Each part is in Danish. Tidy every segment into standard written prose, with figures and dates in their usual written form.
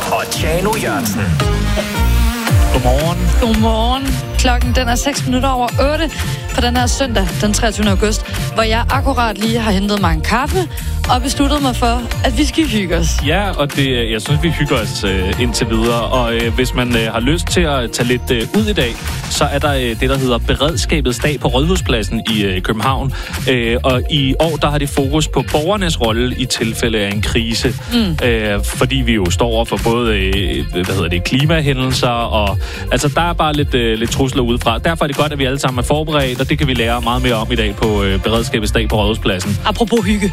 og Tjano Jørgensen. Godmorgen. Godmorgen. Klokken den er 8:06 på den her søndag, den 23. august, hvor jeg akkurat lige har hentet mig en kaffe og besluttet mig for, at vi skal hygge os. Ja, og jeg synes, vi hygger os indtil videre. Og hvis man har lyst til at tage lidt ud i dag, så er der det, der hedder Beredskabets Dag på Rådhuspladsen i København. Og i år, der har det fokus på borgernes rolle i tilfælde af en krise. Fordi vi jo står over for både klimahændelser, og altså, der er bare lidt trusler udefra. Derfor er det godt, at vi alle sammen er forberedt, og det kan vi lære meget mere om i dag på Beredskabets Dag på Rådhuspladsen. Apropos hygge.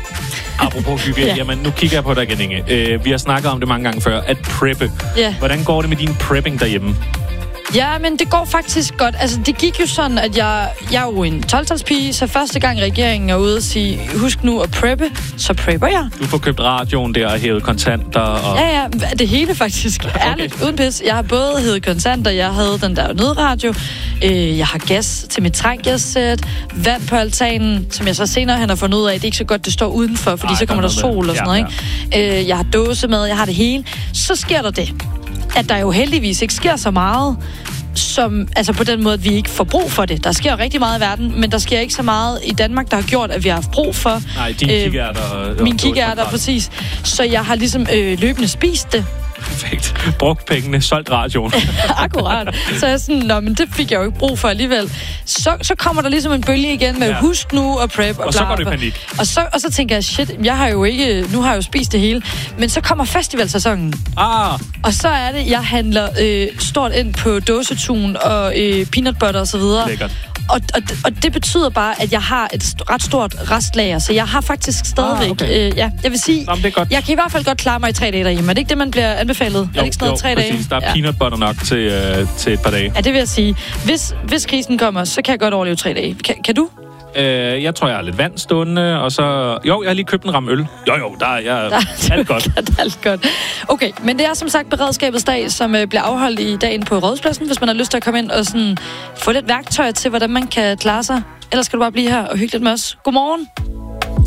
Ja. Jamen, nu kigger jeg på dig igen, Inge. Vi har snakket om det mange gange før, at preppe. Ja. Hvordan går det med din prepping derhjemme? Ja, men det går faktisk godt. Altså, det gik jo sådan, at jeg er jo en 12-talspige, så første gang regeringen er ude og sige, husk nu at preppe, så prepper jeg. Du får købt radioen der og hævet kontanter og... Ja, det hele faktisk. Okay. Ærligt, uden pis. Jeg har både hævet kontanter, jeg havde den der nødradio, jeg har gas til mit trækgassæt, vand på altanen, som jeg så senere hen har fundet ud af, det er ikke så godt, det står udenfor, fordi så kommer der sol og sådan noget, ikke? Jeg har dåse med, jeg har det hele. Så sker der det, at der jo heldigvis ikke sker så meget, som, altså på den måde, at vi ikke får brug for det. Der sker rigtig meget i verden, men der sker ikke så meget i Danmark, der har gjort, at vi har haft brug for... Nej, dine kikærter. Min kikærter, præcis. Så jeg har ligesom løbende spist det. Perfekt. Brugt pengene, solgt radioen. Akkurat. Så jeg sådan, men det fik jeg jo ikke brug for alligevel. Så kommer der ligesom en bølge igen med, husk nu og prep og så går det i panik. Og så tænker jeg, shit, nu har jeg jo spist det hele. Men så kommer festivalsæsonen. Og så er det, jeg handler stort ind på dåsetun og peanut butter og så videre. Lækkert. Og det betyder bare, at jeg har et ret stort restlager, så jeg har faktisk stadigvæk... jeg vil sige, jeg kan i hvert fald godt klare mig i 3 dage derhjemme. Er det ikke det, man bliver anbefalet? Er det ikke sådan noget 3 dage? Præcis. Der er peanut butter nok til et par dage. Ja, det vil jeg sige. Hvis krisen kommer, så kan jeg godt overleve 3 dage. Kan du? Jeg tror, jeg har lidt vand stående, og så... Jo, jeg har lige købt en ramme øl. Der er alt godt. Alt godt. Okay, men det er som sagt Beredskabets Dag, som bliver afholdt i dagen på Rådhuspladsen, hvis man har lyst til at komme ind og sådan få lidt værktøj til, hvordan man kan klare sig. Ellers skal du bare blive her og hygge lidt med os. Godmorgen.